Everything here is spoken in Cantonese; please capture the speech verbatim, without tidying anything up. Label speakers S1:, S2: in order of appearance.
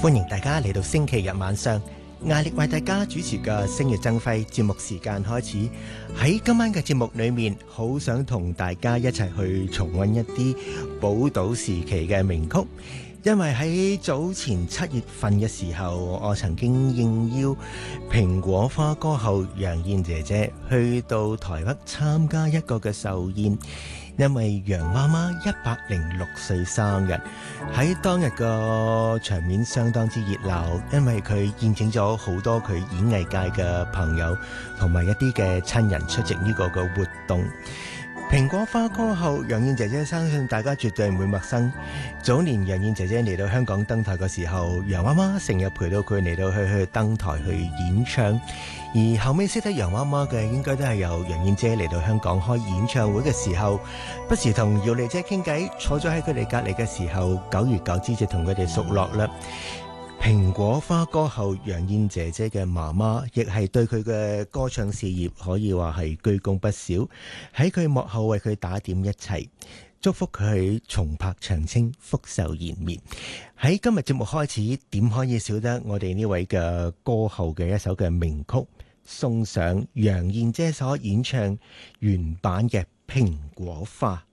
S1: 歡迎大家嚟到星期日晚上艾力為大家主持嘅星月爭輝節目時間開始。喺今晚嘅節目裏面，好想同大家一齊去重溫一啲寶島時期嘅名曲，因為喺早前七月份嘅時候，我曾經應邀蘋果花歌后楊燕姐姐去到台北參加一個嘅壽宴。因為楊媽媽一百零六歲生日，喺當日個場面相當之熱鬧，因為佢宴請咗好多佢演藝界嘅朋友同埋一啲嘅親人出席呢個嘅活動。蘋果花歌后楊燕姐姐，相信大家絕對唔會陌生。早年楊燕姐姐嚟到香港登台嘅時候，楊媽媽成日陪到佢嚟到去去登台去演唱。而後尾識得楊媽媽嘅，應該都係由楊燕姐嚟到香港開演唱會嘅時候，不時同姚莉姐傾偈，坐咗喺佢哋隔離嘅時候，久而久之就同佢哋熟絡啦。蘋果花歌后楊燕姐姐嘅媽媽，亦係對佢嘅歌唱事業可以話係居功不少，喺佢幕後為佢打點一切，祝福佢重拍長青，福壽延綿。喺今日節目開始，點可以少得我哋呢位嘅歌后嘅一首嘅名曲，送上楊燕姐所演唱原版嘅《蘋果花》。